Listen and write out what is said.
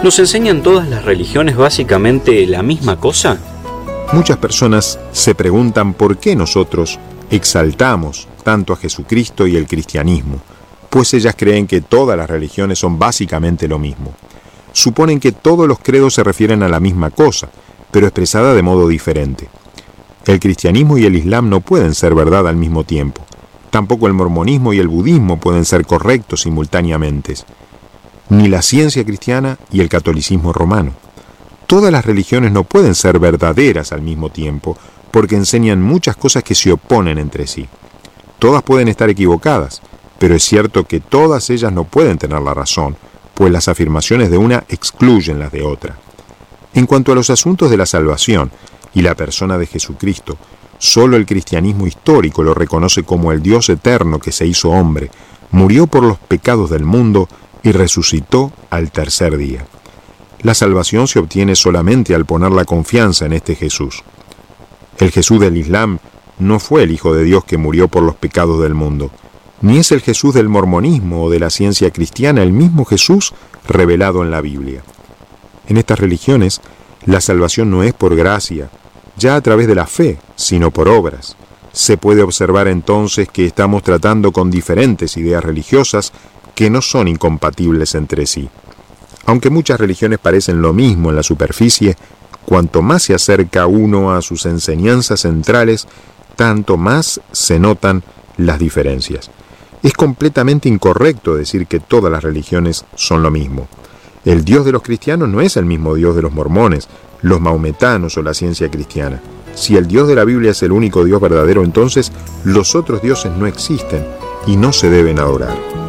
¿Nos enseñan todas las religiones básicamente la misma cosa? Muchas personas se preguntan por qué nosotros exaltamos tanto a Jesucristo y el cristianismo, pues ellas creen que todas las religiones son básicamente lo mismo. Suponen que todos los credos se refieren a la misma cosa, pero expresada de modo diferente. El cristianismo y el islam no pueden ser verdad al mismo tiempo. Tampoco el mormonismo y el budismo pueden ser correctos simultáneamente. Ni la ciencia cristiana y el catolicismo romano. Todas las religiones no pueden ser verdaderas al mismo tiempo, porque enseñan muchas cosas que se oponen entre sí. Todas pueden estar equivocadas, pero es cierto que todas ellas no pueden tener la razón, pues las afirmaciones de una excluyen las de otra. En cuanto a los asuntos de la salvación y la persona de Jesucristo, solo el cristianismo histórico lo reconoce como el Dios eterno que se hizo hombre, murió por los pecados del mundo y resucitó al tercer día. La salvación se obtiene solamente al poner la confianza en este Jesús. El Jesús del Islam no fue el Hijo de Dios que murió por los pecados del mundo, ni es el Jesús del mormonismo o de la ciencia cristiana el mismo Jesús revelado en la Biblia. En estas religiones, la salvación no es por gracia, ya a través de la fe, sino por obras. Se puede observar entonces que estamos tratando con diferentes ideas religiosas que no son incompatibles entre sí. Aunque muchas religiones parecen lo mismo en la superficie, cuanto más se acerca uno a sus enseñanzas centrales, tanto más se notan las diferencias. Es completamente incorrecto decir que todas las religiones son lo mismo. El Dios de los cristianos no es el mismo Dios de los mormones, los maometanos o la ciencia cristiana. Si el Dios de la Biblia es el único Dios verdadero, entonces los otros dioses no existen y no se deben adorar.